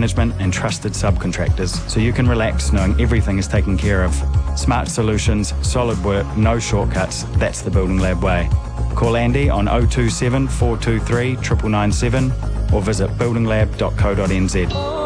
management and trusted subcontractors, so you can relax knowing everything is taken care of. Smart solutions, solid work, no shortcuts. That's the Building Lab way. Call Andy on 027 423 9997 or visit buildinglab.co.nz.